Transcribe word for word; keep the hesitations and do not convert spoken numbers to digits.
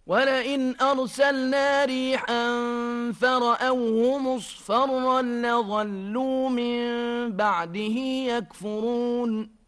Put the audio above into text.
ولئن أرسلنا ريحا فرأوه مصفرا لظلوا من بعده يكفرون